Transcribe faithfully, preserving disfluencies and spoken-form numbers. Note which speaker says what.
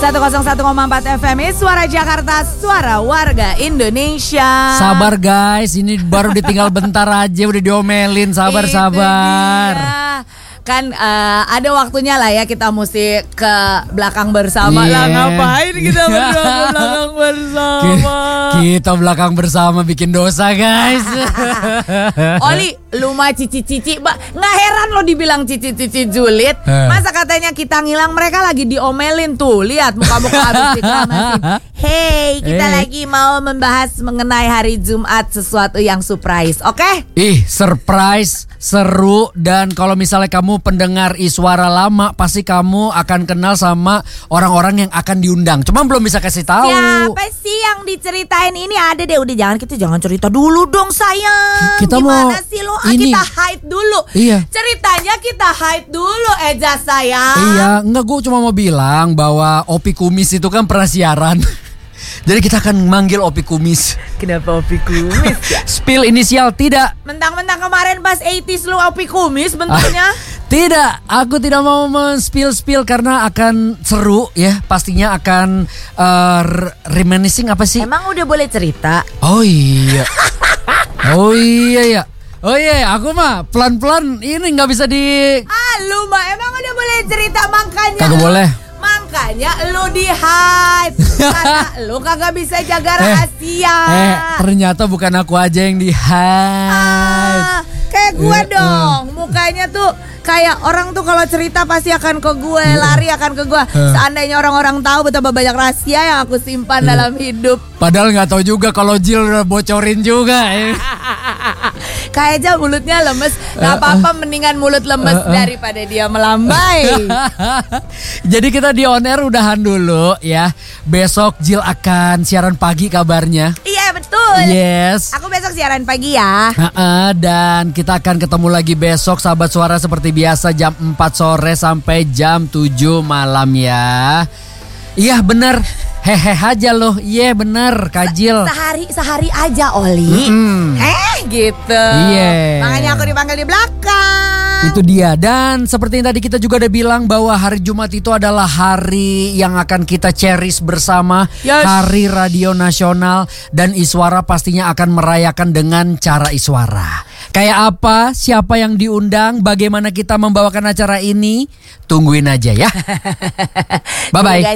Speaker 1: seratus satu koma empat F M Suara Jakarta, suara warga Indonesia.
Speaker 2: Sabar guys, ini baru ditinggal bentar aja udah diomelin. Sabar,
Speaker 1: Itu
Speaker 2: sabar
Speaker 1: dia. Kan uh, ada waktunya lah ya kita mesti ke belakang bersama
Speaker 2: yeah.
Speaker 1: lah. Ngapain kita berdua ke belakang bersama?
Speaker 2: Kita belakang bersama bikin dosa guys.
Speaker 1: Oli, lu mah cici-cici, nggak heran lo dibilang cici-cici julid. Masa katanya kita ngilang, mereka lagi diomelin tuh. Lihat muka-muka habis diklamasin. Hey, kita
Speaker 2: hey.
Speaker 1: lagi mau membahas mengenai hari Jumat, sesuatu yang surprise, oke? Okay?
Speaker 2: Ih, surprise, seru. Dan kalau misalnya kamu pendengar Iswara lama, pasti kamu akan kenal sama orang-orang yang akan diundang. Cuma belum bisa kasih tahu.
Speaker 1: Siapa sih yang diceritain ini? Ada deh, udah jangan kita jangan cerita dulu dong sayang.
Speaker 2: Kita
Speaker 1: Gimana
Speaker 2: mau
Speaker 1: sih lo?
Speaker 2: ini.
Speaker 1: Kita hide dulu.
Speaker 2: Iya.
Speaker 1: Ceritanya kita hide dulu, Eja sayang.
Speaker 2: Iya, enggak, gue cuma mau bilang bahwa Opi Kumis itu kan pernah siaran. Jadi kita akan manggil Opi Kumis.
Speaker 1: Kenapa Opi Kumis ya?
Speaker 2: Spill inisial tidak.
Speaker 1: Mentang-mentang kemarin pas delapan puluh lu Opi Kumis bentuknya.
Speaker 2: Ah, tidak, aku tidak mau men-spill-spill karena akan seru ya. Pastinya akan uh, reminiscing apa sih?
Speaker 1: Emang udah boleh cerita?
Speaker 2: Oh iya. Oh iya ya. Oh iya, aku mah pelan-pelan ini nggak bisa di.
Speaker 1: Ah lu mah emang udah boleh cerita, makanya.
Speaker 2: Kagak boleh.
Speaker 1: Makanya lu di hide karena lu kagak bisa jaga rahasia.
Speaker 2: Eh, eh ternyata bukan aku aja yang di hide.
Speaker 1: Ah, kayak gue
Speaker 2: eh,
Speaker 1: dong, uh. mukanya tuh kayak orang tuh kalau cerita pasti akan ke gue, uh. lari akan ke gue. Uh. Seandainya orang-orang tahu betapa banyak rahasia yang aku simpan uh. dalam hidup.
Speaker 2: Padahal nggak tahu juga kalau Jill udah bocorin juga. Eh.
Speaker 1: Kayak aja mulutnya lemes, nggak uh, apa-apa, mendingan mulut lemes uh, uh. daripada dia melambai.
Speaker 2: Jadi kita di on air udahan dulu ya. Besok Jill akan siaran pagi kabarnya.
Speaker 1: Iya betul.
Speaker 2: Yes.
Speaker 1: Aku besok siaran pagi ya.
Speaker 2: Uh-uh, dan kita akan ketemu lagi besok sahabat suara seperti biasa jam empat sore sampai jam tujuh malam ya. Iya bener. Hehe aja loh. Iya yeah, bener Kajil.
Speaker 1: Sehari sehari aja Oli.
Speaker 2: Mm-hmm.
Speaker 1: Eh gitu.
Speaker 2: Iya. Yeah.
Speaker 1: Makanya aku dipanggil di belakang.
Speaker 2: Itu dia. Dan seperti yang tadi kita juga udah bilang bahwa hari Jumat itu adalah hari yang akan kita cherish bersama. Yes. Hari Radio Nasional. Dan Iswara pastinya akan merayakan dengan cara Iswara. Kayak apa? Siapa yang diundang? Bagaimana kita membawakan acara ini? Tungguin aja ya. Bye-bye.